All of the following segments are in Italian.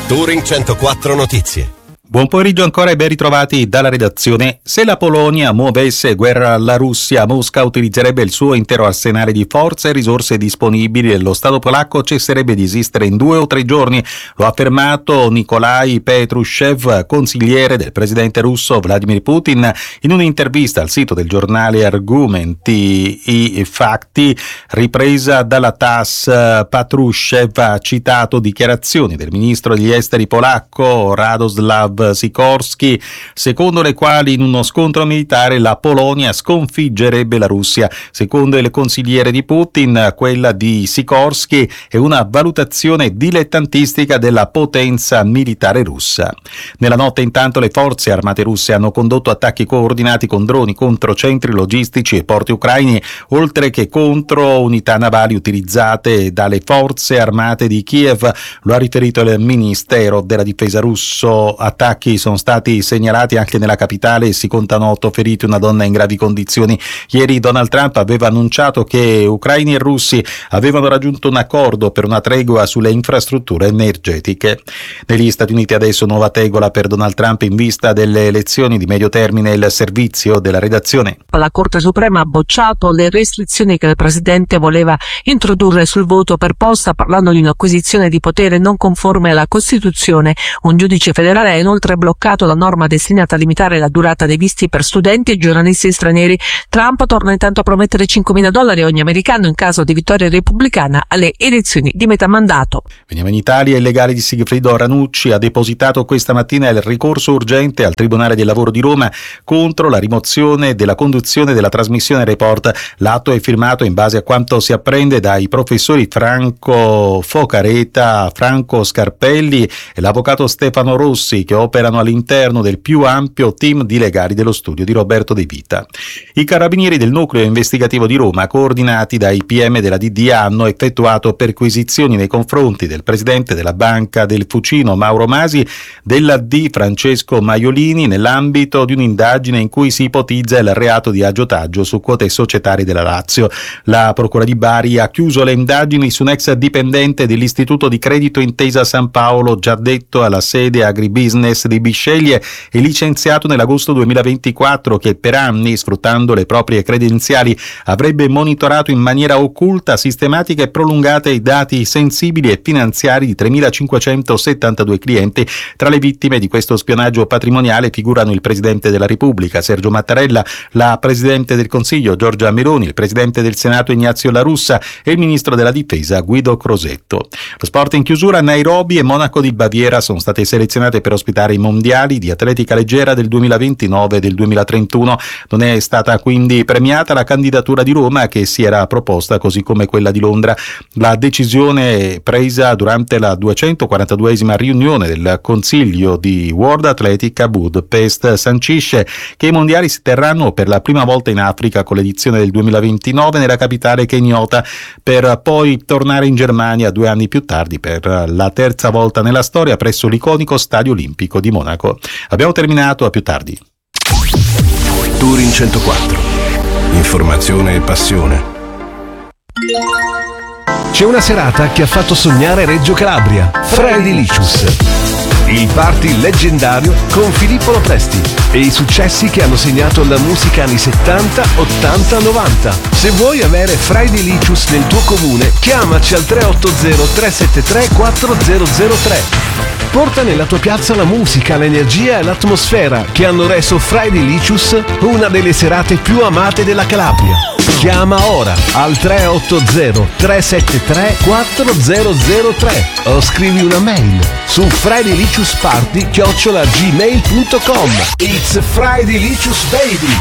Touring 104 Notizie. Buon pomeriggio ancora e ben ritrovati dalla redazione. Se la Polonia muovesse guerra alla Russia, Mosca utilizzerebbe il suo intero arsenale di forze e risorse disponibili e lo Stato polacco cesserebbe di esistere in 2 o 3 giorni. Lo ha affermato Nikolai Petrushev, consigliere del presidente russo Vladimir Putin, in un'intervista al sito del giornale Argumenti i Fatti, ripresa dalla TASS. Patrushev ha citato dichiarazioni del ministro degli esteri polacco Radoslav Sikorski, secondo le quali in uno scontro militare la Polonia sconfiggerebbe la Russia. Secondo il consigliere di Putin, quella di Sikorski è una valutazione dilettantistica della potenza militare russa. Nella notte intanto le forze armate russe hanno condotto attacchi coordinati con droni contro centri logistici e porti ucraini, oltre che contro unità navali utilizzate dalle forze armate di Kiev, lo ha riferito il Ministero della Difesa russo. Attacchi sono stati segnalati anche nella capitale e si contano 8 feriti, una donna in gravi condizioni. Ieri Donald Trump aveva annunciato che ucraini e russi avevano raggiunto un accordo per una tregua sulle infrastrutture energetiche. Negli Stati Uniti adesso nuova tegola per Donald Trump in vista delle elezioni di medio termine. Il servizio della redazione. La Corte Suprema ha bocciato le restrizioni che il Presidente voleva introdurre sul voto per posta, parlando di un'acquisizione di potere non conforme alla Costituzione. Un giudice federale ha inoltre bloccato la norma destinata a limitare la durata dei visti per studenti e giornalisti stranieri. Trump torna intanto a promettere $5.000 a ogni americano in caso di vittoria repubblicana alle elezioni di metà mandato. Veniamo in Italia. Il legale di Sigfrido Ranucci ha depositato questa mattina il ricorso urgente al Tribunale del Lavoro di Roma contro la rimozione della conduzione della trasmissione Report. L'atto è firmato in base a quanto si apprende dai professori Franco Focareta, Franco Scarpelli e l'avvocato Stefano Rossi, che operano all'interno del più ampio team di legali dello studio di Roberto De Vita. I carabinieri del nucleo investigativo di Roma, coordinati dai PM della DDA, hanno effettuato perquisizioni nei confronti del presidente della Banca del Fucino Mauro Masi, della D Francesco Maiolini, nell'ambito di un'indagine in cui si ipotizza il reato di aggiotaggio su quote societarie della Lazio. La Procura di Bari ha chiuso le indagini su un ex dipendente dell'Istituto di Credito Intesa San Paolo, già detto alla sede agribusiness di Bisceglie e licenziato nell'agosto 2024, che per anni, sfruttando le proprie credenziali, avrebbe monitorato in maniera occulta, sistematica e prolungata i dati sensibili e finanziari di 3.572 clienti. Tra le vittime di questo spionaggio patrimoniale figurano il Presidente della Repubblica Sergio Mattarella, la Presidente del Consiglio Giorgia Meloni, il Presidente del Senato Ignazio La Russa e il Ministro della Difesa Guido Crosetto. Lo sport in chiusura. Nairobi e Monaco di Baviera sono state selezionate per ospitare i mondiali di atletica leggera del 2029 e del 2031. Non è stata quindi premiata la candidatura di Roma, che si era proposta, così come quella di Londra. La decisione presa durante la 242esima riunione del Consiglio di World Athletic a Budapest sancisce che i mondiali si terranno per la prima volta in Africa, con l'edizione del 2029 nella capitale kenyota, per poi tornare in Germania 2 anni più tardi per la terza volta nella storia presso l'iconico Stadio Olimpico di Monaco. Abbiamo terminato, a più tardi. Touring 104. Informazione e passione. C'è una serata che ha fatto sognare Reggio Calabria. Fredilicious. Il party leggendario con Filippo Lopresti e i successi che hanno segnato la musica anni 70, 80, 90. Se vuoi avere Fredilicious nel tuo comune, chiamaci al 380 373 4003. Porta nella tua piazza la musica, l'energia e l'atmosfera che hanno reso Fredilicious una delle serate più amate della Calabria. Chiama ora al 380 373 4003 o scrivi una mail su frediliciouspparty@gmail.com. It's Fredilicious baby!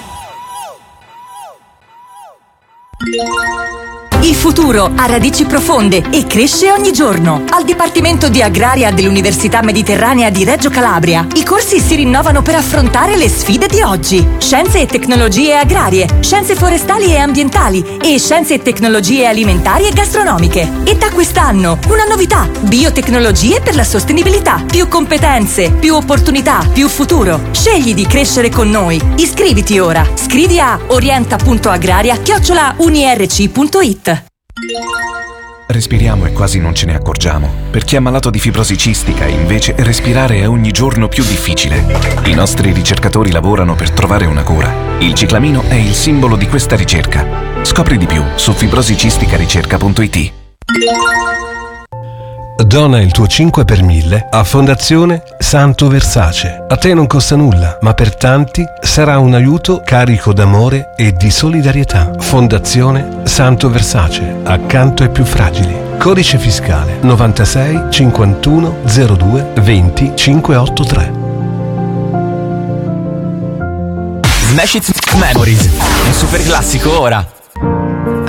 Il futuro ha radici profonde e cresce ogni giorno. Al Dipartimento di Agraria dell'Università Mediterranea di Reggio Calabria, i corsi si rinnovano per affrontare le sfide di oggi. Scienze e tecnologie agrarie, scienze forestali e ambientali e scienze e tecnologie alimentari e gastronomiche. E da quest'anno una novità: biotecnologie per la sostenibilità. Più competenze, più opportunità, più futuro. Scegli di crescere con noi. Iscriviti ora. Scrivi a orienta.agraria@unirc.it. respiriamo e quasi non ce ne accorgiamo. Per chi è malato di fibrosi cistica, invece, respirare è ogni giorno più difficile. I nostri ricercatori lavorano per trovare una cura. Il ciclamino è il simbolo di questa ricerca. Scopri di più su fibrosicisticaricerca.it. Dona il tuo 5 per 1000 a Fondazione Santo Versace. A te non costa nulla, ma per tanti sarà un aiuto carico d'amore e di solidarietà. Fondazione Santo Versace, accanto ai più fragili. Codice fiscale 96 51 02 20 583. Smash It Memories, un super classico ora.